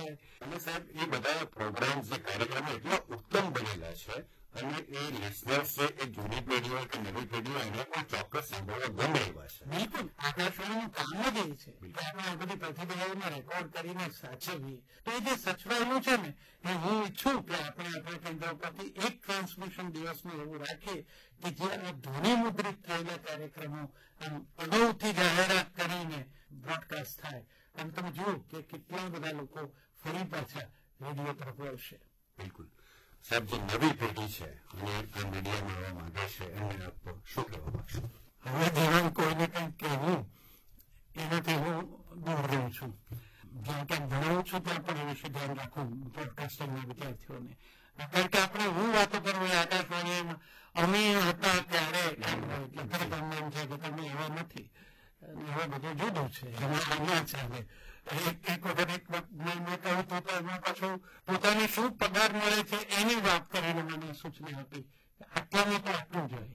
જાય. અને સાહેબ એ બધા પ્રોગ્રામ્સ જે કાર્યક્રમો એટલા ઉત્તમ બનેલા છે અને એ લિસનર્સ છે એ જૂની પેઢીઓ કે નવી પેઢીઓ એને પણ ચોક્કસ સાંભળવા ગમે એવા છે. બિલકુલ આકાશવાણીનું કામ જ એ છે કે આપણે આ બધી પ્રતિભાઓને રેકોર્ડ કરીને સાચવીએ. તો એ જે સચવાયેલું છે ને એ હું ઈચ્છું કે આપણે આપણા કેન્દ્ર પરથી એક ટ્રાન્સમિશન દિવસનું એવું રાખીએ કે જે આ ધ્વનિ મુદ્રિત થયેલા કાર્યક્રમો આમ અગાઉથી જાહેરાત કરીને બ્રોડકાસ્ટ થાય અને તમે જુઓ કે કેટલા બધા લોકો ફરી પાછા રેડિયો તરફ વળશે. બિલકુલ સાહેબ, જે નવી પેઢી છે અને આ મીડિયામાં આવવા માંગે છે એમને આપ શું કહેવા માંગશો? હવે ધ્યાન કોઈને કંઈક કહેવું એનાથી હું દૂર રહું છું. જ્યાં ક્યાંક ભણાવું છું ત્યાં પણ એ વિશે ધ્યાન રાખું બ્રોડકાસ્ટિંગના વિદ્યાર્થીઓને. કારણ કે આપણે હું વાતો કરું એ આકાશવાણીમાં અમે હતા ત્યારે એટલે તમને એમ છે કે તમે એવા નથી. હવે બધું જુદું છે, એમાં ચાલે. એક વખત મેં કહ્યું હતું તો એમાં પાછું પોતાને શું પગાર મળે છે એની વાત કરીને મને સૂચના હતી. આટલામાં તો આટલું જોઈએ.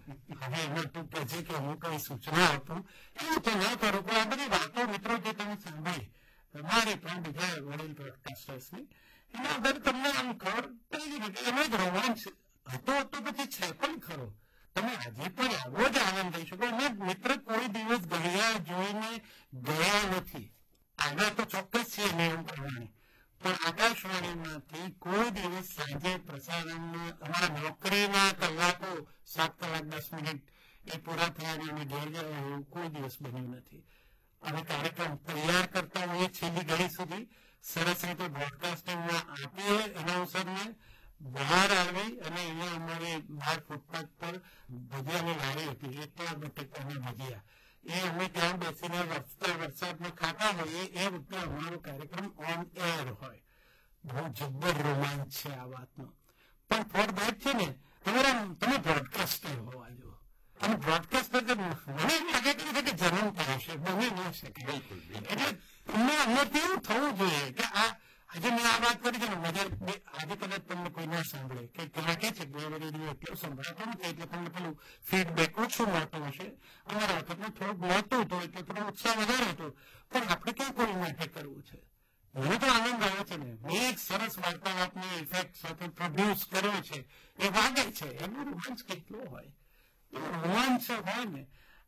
હવે એમાં તું કહે છે કે હું કઈ સૂચના આપું એવું તો ના કરું. પણ આ બધી વાતો મિત્રો જે તમે સાંભળી મારી પણ બીજા વડીલ બ્રોડકાસ્ટર્સની એના આગળ તમને આમ ખબર પડી ગઈ કે એમાં જ રોમાંચ હતો તો પછી છે પણ ખરો. તમે આજે પણ આવો જ આનંદ લઈ શકો. અમે મિત્ર કોઈ દિવસ ઘડિયાળ જોઈને ગયા નથી. આગળ તો ચોક્કસ છે નિયમ પ્રમાણે, પણ આકાશવાણીમાંથી કોઈ દિવસ સાંજે પ્રસારણના અમારા નોકરીના કલાકો 7 કલાક 10 મિનિટ એ પૂરા થયા અમે ઘેર ગયા એવું કોઈ દિવસ બન્યું નથી. અમે કાર્યક્રમ તૈયાર કરતા હોઈએ છેલ્લી ઘડી સુધી સરસ રીતે બ્રોડકાસ્ટિંગમાં આપીએ એનાઉન્સરને, બહાર આવી અને અહીંયા અમારે બહાર ફૂટપાથ પર ભજીયાની લારી હતી, એટલા બટેકાના ભજીયા એ અમે ત્યાં બેસીને વરસાદમાં ખાતા હોઈએ એ વખતે અમારો કાર્યક્રમ ઓન એર હોય. બહુ જબ્બર રોમાંચ છે આ વાતનો. પણ ફોર દેટ છે ને તમે બ્રોડકાસ્ટર હોવા જો. અને બ્રોડકાસ્ટર મને એમ લાગે કે જન્મ કરે છે, બની ન શકે. એટલે તમને અંદરથી એવું થવું જોઈએ કે આજે મેં આ વાત કરી છે ને આજે કદાચ તમને કોઈ ના સાંભળે કે લાગે છે કે રેડિયો એટલો સંભળાતો નથી એટલે તમને પેલું ફીડબેક ઓછું મળતું હશે. અમારા વખતમાં થોડુંક મળતું હતું એટલે થોડો ઉત્સાહ વધારે હતો. પણ આપણે ક્યાં કોઈ માટે કરવું છે? મને તો આનંદ આવે છે ને. મેં એક સરસ વાર્તાલાપની ઇફેક્ટ સાથે પ્રોડ્યુસ કર્યો છે, એ વાગે છે, એનો રોમાંચ કેટલો હોય. રોમાંચ હોય ને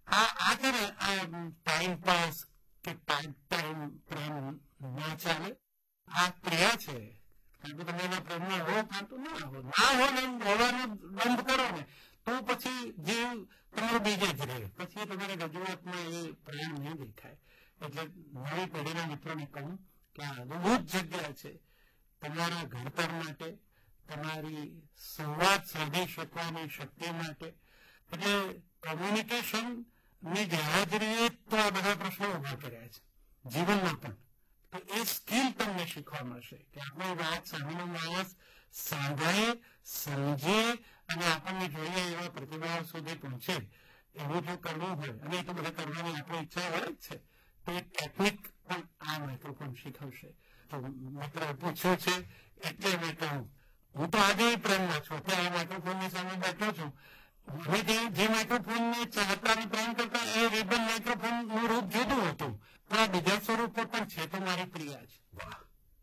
આ છે ને આ ટાઈમ પાસ કે પાર્ટ ટાઈમ પ્રેમ ના ચાલે. આ ક્રિયા છે. કારણ કે તમે એના પ્રેમમાં હો કાં તો ના હો ને હોવાનું બંધ કરો ને તો પછી જીવ તમારો બીજે જ રહે. પછી તમારી રજૂઆતમાં એ પ્રેમ નહીં દેખાય. એટલે નવી પેઢીના મિત્રોને કહું કે આ અદભુત જગ્યા છે તમારા ઘડતર માટે, તમારી સંવાદ સાધી શકવાની શક્તિ માટે. એટલે કોમ્યુનિકેશન ની ગેરહાજરીએ તો આ બધા પ્રશ્નો ઉભા કર્યા છે જીવનમાં પણ. તો એ સ્કિલ તમને શીખવા મળશે કે આપણી વાત સામેનો માણસ સાંભળે, સમજે અને આપણને જોઈએ એવા પ્રતિભાવ સુધી પહોંચે. એવું જો કરવું હોય અને એ તો બધા કરવાની આપણી ઈચ્છા હોય જ છે તો એ ટેકનિક પણ આ માઇક્રોફોન શીખવશે. તો મિત્ર પૂછ્યું છે એટલે મેં કહું હું તો આજે પ્રેમમાં છું. અત્યારે આ માઇક્રોફોનની સામે બેઠો છું. હવે જે માઇક્રોફોનને ચાહતા અને પ્રેમ કરતા એ રિબન માઇક્રોફોનનું રૂપ જુદું હતું. પણ આ બીજા સ્વરૂપો પણ છે તો મારી પ્રિય છે. વાહ!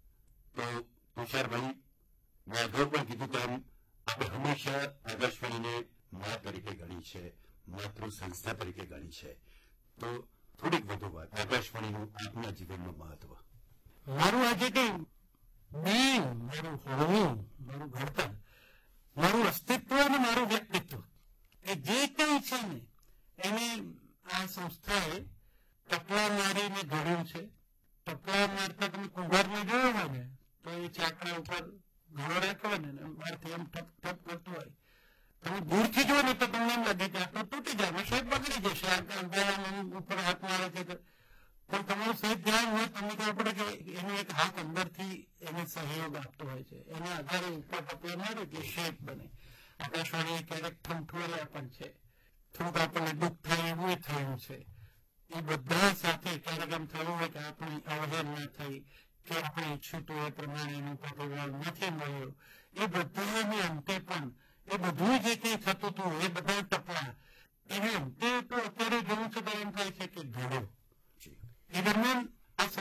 તો તુષારભાઈ, મેં અગાઉ પણ કીધું તેમ આપણે હંમેશા આકાશવાણીને મા તરીકે ગણી છે, માતૃ સંસ્થા તરીકે ગણી છે. તો થોડીક વધુ વાત આકાશવાણીનું આપના જીવનનું મહત્વ. મારું આજે કઈ બેન, મારું હોવું, મારું ઘડતર, મારું અસ્તિત્વ અને મારું વ્યક્તિત્વ એ જે કંઈ છે ને એને આ સંસ્થાએ ટપલા મારીને ઘડ્યું છે. ટપલા મારતા તમે કુંભારને જોયો હોય ને તો એ ચાકડા ઉપર ઘડો રાખ્યો ને બહારથી એમ ઠપ ઠપ કરતું હોય. તમે દૂરથી જુઓ ને તો તમને એમ લાગે કે આ તો તૂટી જાય, સાહેબ બગડી જશે, આ ઉપર હાથ મારે છે. પણ તમારું સહેજ ધ્યાન હોય તમને ખબર પડે કે એનો એક હાથ અંદરથી એને સહયોગ આપતો હોય છે. એના આધારે ઉપર ટપલા મારે એટલે શેપ બને. આકાશવાણી ક્યારેક ઠમઠોળ્યા પણ છે, થોડુંક આપણને દુઃખ થાય એવું થયું છે. એ બધા સાથે ક્યારેક એમ થયું હોય કે આપણી અવહેલના થઈ કે આપણે ઈચ્છું એ પ્રમાણેનો પ્રતિભાવ નથી મળ્યો. એ બધાને અંતે પણ એ બધું જે કંઈ થતું હતું એ બધા ટપલા એને અંતે તો અત્યારે જોવું છું તો એમ થાય છે કે ઘડો. એ દરમિયાન